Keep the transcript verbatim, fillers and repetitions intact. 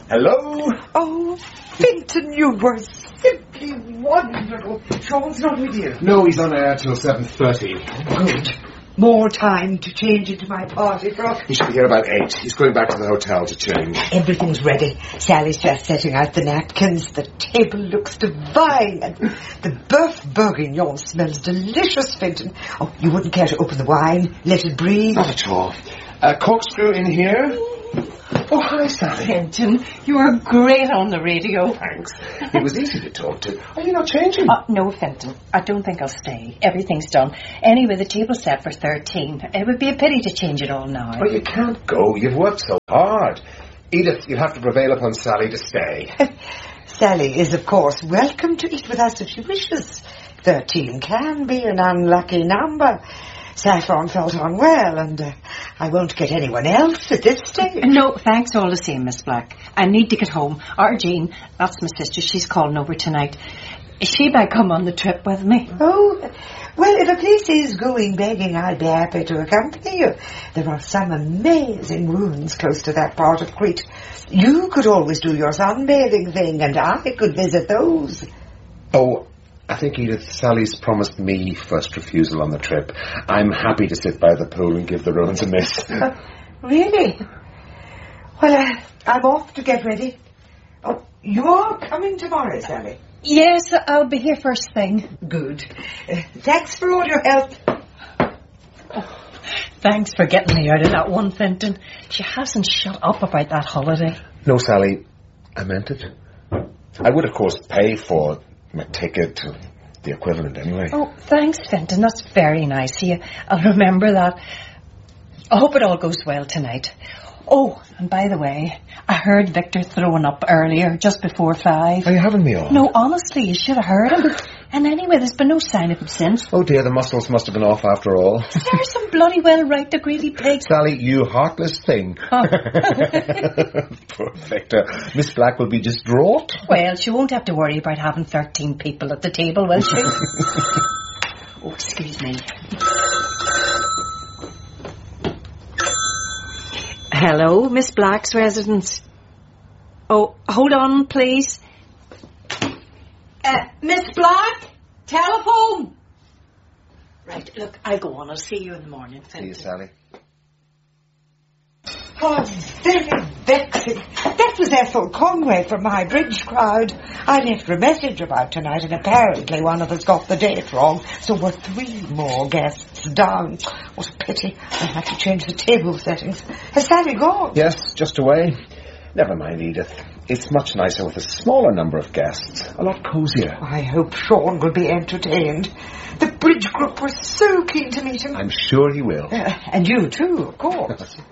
Hello? Oh, Fintan, you were simply wonderful. Sean's not with you. No, he's on air till seven thirty. Good. More time to change into my party frock. He should be here about eight. He's going back to the hotel to change. Everything's ready. Sally's just setting out the napkins. The table looks divine. And the Boeuf Bourguignon smells delicious, Fintan. Oh, you wouldn't care to open the wine? Let it breathe? Not at all. A corkscrew in here? Oh, hi, Sally. Fintan, you are great on the radio. Thanks. It was easy to talk to. Are you not changing? Uh, no, Fintan. I don't think I'll stay. Everything's done. Anyway, the table's set for thirteen. It would be a pity to change it all now. Oh, you can't go. You've worked so hard. Edith, you'll have to prevail upon Sally to stay. Sally is, of course, welcome to eat with us if she wishes. Thirteen can be an unlucky number. Saffron felt unwell, and uh, I won't get anyone else at this stage. No, thanks all the same, Miss Black. I need to get home. Our Jean, that's my sister, she's calling over tonight. She might come on the trip with me. Oh, well, if a place is going begging, I'd be happy to accompany you. There are some amazing ruins close to that part of Crete. You could always do your sunbathing thing, and I could visit those. Oh, I think, Edith, Sally's promised me first refusal on the trip. I'm happy to sit by the pool and give the ruins a miss. Uh, really? Well, uh, I'm off to get ready. Oh, you're coming tomorrow, Sally? Yes, I'll be here first thing. Good. Uh, thanks for all your help. Oh, thanks for getting me out of that one, Fintan. She hasn't shut up about that holiday. No, Sally, I meant it. I would, of course, pay for my ticket to the equivalent anyway. Oh, thanks, Fintan. That's very nice of you. I'll remember that. I hope it all goes well tonight. Oh, and by the way, I heard Victor throwing up earlier, just before five. Are you having me on? No, honestly, you should have heard him. And anyway, there's been no sign of him since. Oh dear, the muscles must have been off after all. There's some bloody well right, the greedy pig. Sally, you heartless thing. Oh. Poor Victor. Miss Black will be distraught. Well, she won't have to worry about having thirteen people at the table, will she? Oh, excuse me. Hello, Miss Black's residence. Oh, hold on, please. Uh, Miss Black, telephone. Right, look, I'll go on. I'll see you in the morning. See you, Sally. Oh, very vexing. That was Ethel Conway from my bridge crowd. I left her a message about tonight, and apparently one of us got the date wrong, so we're three more guests down. What a pity. I'll have to change the table settings. Has Sally gone? Yes, just away. Never mind, Edith. It's much nicer with a smaller number of guests. A lot cosier. I hope Sean will be entertained. The bridge group was so keen to meet him. I'm sure he will. Uh, and you too, of course.